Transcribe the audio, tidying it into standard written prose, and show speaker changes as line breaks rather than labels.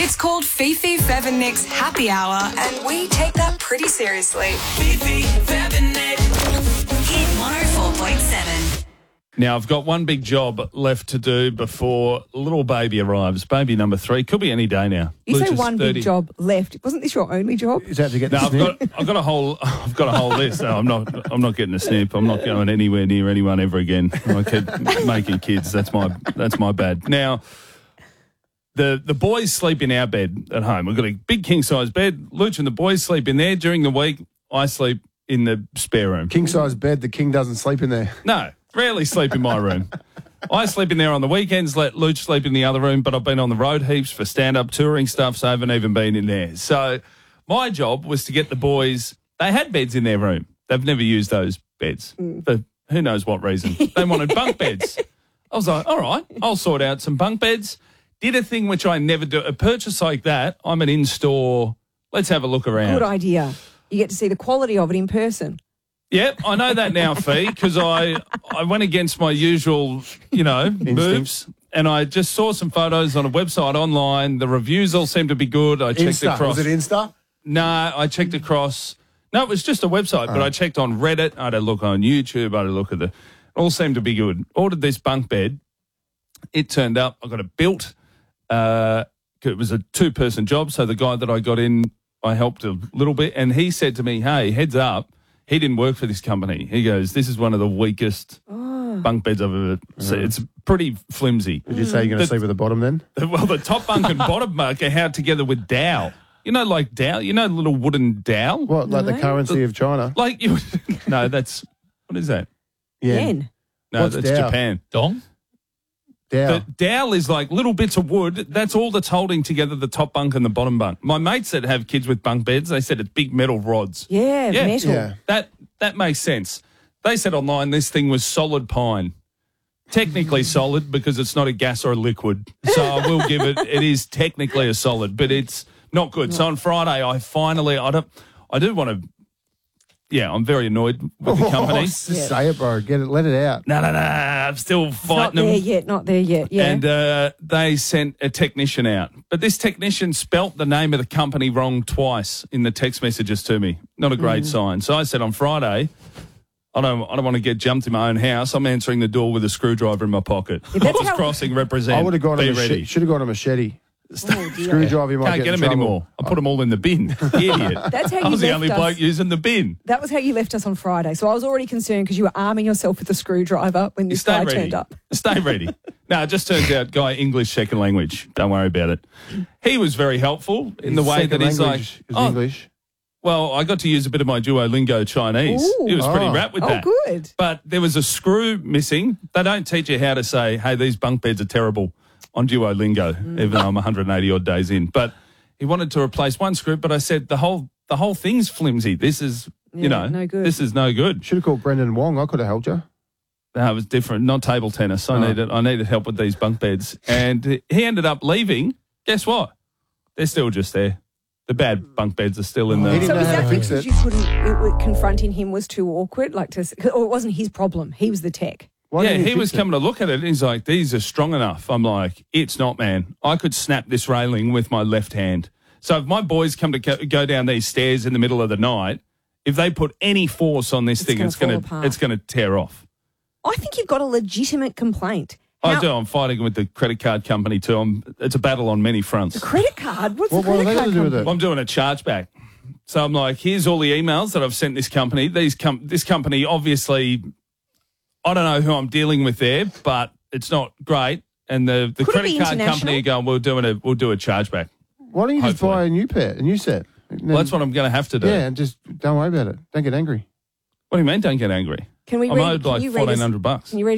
It's called Fifi, Fev and Nick's Happy Hour, and we take that pretty seriously.
Fifi, Fev and Nick.
Hit 104.7.
Now, I've got one big job left to do before little baby arrives. Baby number 3. Could be any day now.
You say
Lucia's
one
30.
big job left. Wasn't this your only job?
Is that to get the
No,
snip?
I've got a whole list. No, I'm not getting a snip. I'm not going anywhere near anyone ever again. I keep making kids. That's my bad. Now, the boys sleep in our bed at home. We've got a big king size bed. Luch and the boys sleep in there during the week. I sleep in the spare room.
King size bed, the king doesn't sleep in there.
No, rarely sleep in my room. I sleep in there on the weekends, let Luch sleep in the other room, but I've been on the road heaps for stand-up touring stuff, so I haven't even been in there. So my job was to get the boys, they had beds in their room. They've never used those beds for who knows what reason. They wanted bunk beds. I was like, all right, I'll sort out some bunk beds. Did a thing which I never do. A purchase like that, I'm an in-store, let's have a look around.
Good idea. You get to see the quality of it in person.
Yep, I know that now, Fee, because I went against my usual, moves, and I just saw some photos on a website online. The reviews all seemed to be good. I checked
Insta.
across.
Was it Insta?
No, I checked across. No, it was just a website, but I checked on Reddit. I had a look on YouTube. I had a look at it all seemed to be good. Ordered this bunk bed. It turned up. I got it built. It was a 2-person job, so the guy that I got in, I helped a little bit, and he said to me, hey, heads up, he didn't work for this company. He goes, this is one of the weakest bunk beds I've ever seen. It's pretty flimsy.
Did you say you're going to sleep with the bottom then?
Well, the top bunk and bottom bunk are held together with dowel. You know, like dowel? You know, little wooden dowel?
What, like the currency of China?
Like you? No, that's, what is that?
Yen.
No,
What's
that's
dowel?
Japan.
Dong?
Dow.
The dowel is like little bits of wood. That's all that's holding together the top bunk and the bottom bunk. My mates that have kids with bunk beds, they said it's big metal rods.
Yeah, metal.
Yeah.
That makes sense. They said online this thing was solid pine. Technically solid because it's not a gas or a liquid. So I will give it is technically a solid, but it's not good. So on Friday I do want to I'm very annoyed with the company.
Just say it, bro. Get it. Let it out.
No, I'm still fighting them.
Not there yet. Yeah.
And they sent a technician out. But this technician spelt the name of the company wrong twice in the text messages to me. Not a great sign. So I said on Friday, I don't want to get jumped in my own house. I'm answering the door with a screwdriver in my pocket. Horse crossing represent.
I would have got
Be
a
ready.
machete. Should have got a machete.
Oh, dear.
Screwdriver, you might
Can't get
in
them
trouble.
anymore. I put them all in the bin. Idiot.
That's how you
I was the
left
only
us.
bloke using the bin.
That was how you left us on Friday. So I was already concerned because you were arming yourself with a screwdriver when this
Stay
guy
ready.
turned up.
Stay ready. No, it just turns out guy English second language. Don't worry about it. He was very helpful in the
His
way
second
that he's like,
language is English.
well, I got to use a bit of my Duolingo Chinese.
Ooh.
He was pretty rap with that.
good.
But there was a screw missing. They don't teach you how to say, hey, these bunk beds are terrible on Duolingo, even though I'm 180 odd days in. But he wanted to replace one screw, but I said the whole thing's flimsy. This is,
no good.
This is no good.
Should have called Brendan Wong. I could have helped you.
No, it was different. Not table tennis. I needed help with these bunk beds. And he ended up leaving. Guess what? They're still just there. The bad bunk beds are still in
He
the...
didn't
So
know
was
how to
that
fix
because
it.
you couldn't, confronting him was too awkward? Or it wasn't his problem. He was the tech.
Why
Yeah,
didn't
he was
fix it?
coming to look at it and he's like, these are strong enough. I'm like, it's not, man. I could snap this railing with my left hand. So if my boys come to go down these stairs in the middle of the night, if they put any force on this thing,
gonna
it's
fall
going
apart.
to tear off.
I think you've got a legitimate complaint.
I do. I'm fighting with the credit card company too. It's a battle on many fronts.
Credit card? What's
What
the
are
credit
they
card
going to do with
company?
it?
Well, I'm doing a chargeback. So I'm like, here's all the emails that I've sent this company. This company, obviously, I don't know who I'm dealing with there, but it's not great. And the
Could it
credit
be
card
international?
company are going, we'll do a chargeback.
Why don't you just
Hopefully.
buy a new set?
Well, that's what I'm going to have to do.
Yeah, and just don't worry about it. Don't get angry.
What do you mean? Don't get angry.
Can we
I'm
read,
owed like
can you read us-
$1,400.
Can you read